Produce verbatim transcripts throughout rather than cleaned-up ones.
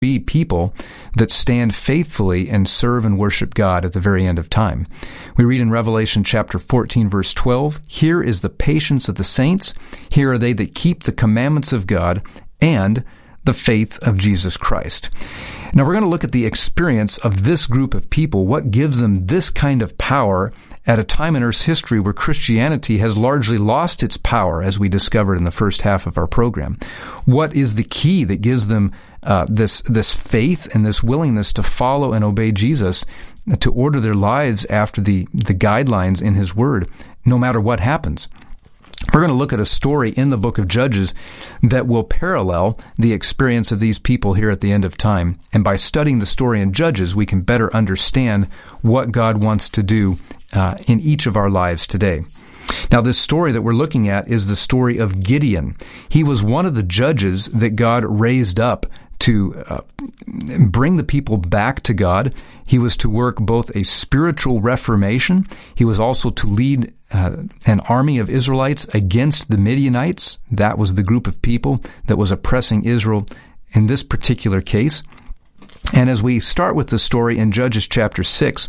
be people that stand faithfully and serve and worship God at the very end of time. We read in Revelation chapter fourteen, verse twelve, "Here is the patience of the saints. Here are they that keep the commandments of God and the faith of Jesus Christ." Now we're going to look at the experience of this group of people, what gives them this kind of power at a time in Earth's history where Christianity has largely lost its power, as we discovered in the first half of our program. What is the key that gives them uh, this this faith and this willingness to follow and obey Jesus, to order their lives after the, the guidelines in His Word, no matter what happens? We're going to look at a story in the book of Judges that will parallel the experience of these people here at the end of time. And by studying the story in Judges, we can better understand what God wants to do uh, in each of our lives today. Now, this story that we're looking at is the story of Gideon. He was one of the judges that God raised up to uh, bring the people back to God. He was to work both a spiritual reformation. He was also to lead uh, an army of Israelites against the Midianites. That was the group of people that was oppressing Israel in this particular case. And as we start with the story in Judges chapter six,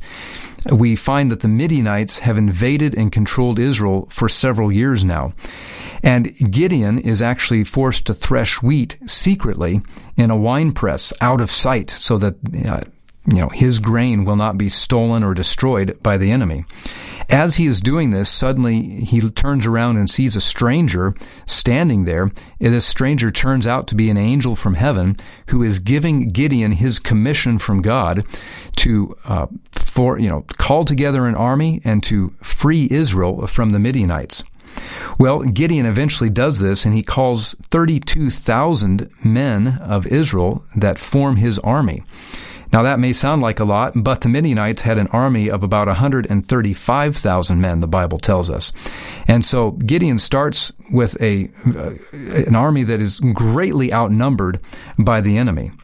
we find that the Midianites have invaded and controlled Israel for several years now. And Gideon is actually forced to thresh wheat secretly in a wine press out of sight so that uh, you know his grain will not be stolen or destroyed by the enemy. As he is doing this, suddenly he turns around and sees a stranger standing there. And this stranger turns out to be an angel from heaven who is giving Gideon his commission from God to uh, for you know call together an army and to free Israel from the Midianites. Well, Gideon eventually does this, and he calls thirty-two thousand men of Israel that form his army. Now, that may sound like a lot, but the Midianites had an army of about one hundred thirty-five thousand men, the Bible tells us. And so Gideon starts with a uh, an army that is greatly outnumbered by the enemy.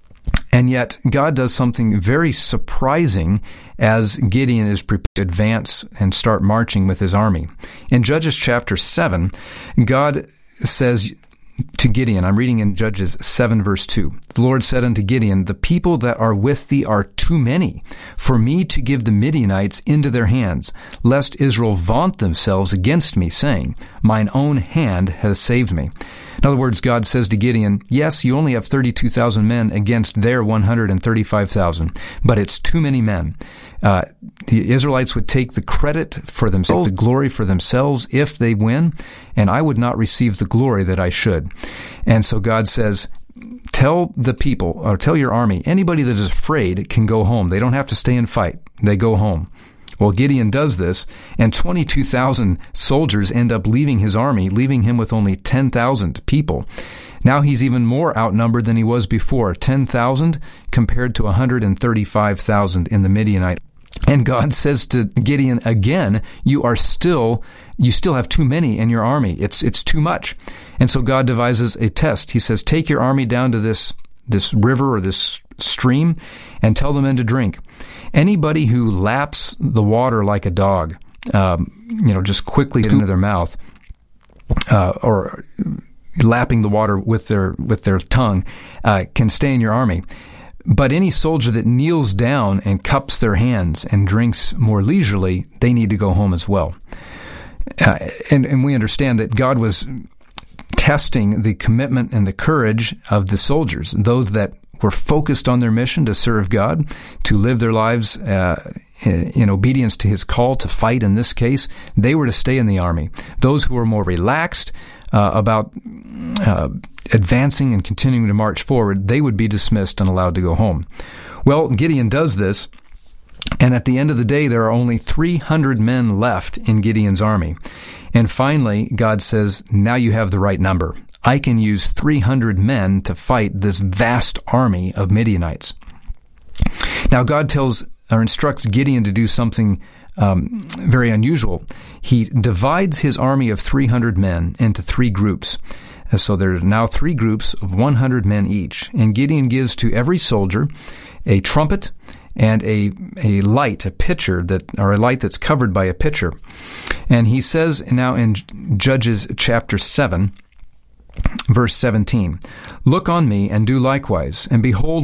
And yet, God does something very surprising as Gideon is prepared to advance and start marching with his army. In Judges chapter seven, God says to Gideon, I'm reading in Judges seven, verse two, "The Lord said unto Gideon, The people that are with thee are too many for me to give the Midianites into their hands, lest Israel vaunt themselves against me, saying, Mine own hand has saved me." In other words, God says to Gideon, yes, you only have thirty-two thousand men against their one hundred thirty-five thousand, but it's too many men. Uh, the Israelites would take the credit for themselves, the glory for themselves if they win, and I would not receive the glory that I should. And so God says, tell the people, or tell your army, anybody that is afraid can go home. They don't have to stay and fight. They go home. Well, Gideon does this, and twenty-two thousand soldiers end up leaving his army, leaving him with only ten thousand people. Now he's even more outnumbered than he was before, ten thousand compared to one hundred thirty-five thousand in the Midianite. And God says to Gideon again, you are still, you still have too many in your army. It's, it's too much. And so God devises a test. He says, take your army down to this, this river or this stream and tell the men to drink. Anybody who laps the water like a dog, um, you know, just quickly get into their mouth, uh, or lapping the water with their with their tongue, uh, can stay in your army. But any soldier that kneels down and cups their hands and drinks more leisurely, they need to go home as well. Uh, and, and we understand that God was testing the commitment and the courage of the soldiers, those that were focused on their mission to serve God, to live their lives uh, in obedience to His call to fight in this case. They were to stay in the army. Those who were more relaxed uh, about uh, advancing and continuing to march forward, they would be dismissed and allowed to go home. Well, Gideon does this, and at the end of the day, there are only three hundred men left in Gideon's army. And finally, God says, now you have the right number. I can use three hundred men to fight this vast army of Midianites. Now, God tells or instructs Gideon to do something um, very unusual. He divides his army of three hundred men into three groups. So there are now three groups of one hundred men each. And Gideon gives to every soldier a trumpet and a a light, a pitcher, that or a light that's covered by a pitcher. And he says now in Judges chapter seven, verse seventeen, "Look on me and do likewise, and behold,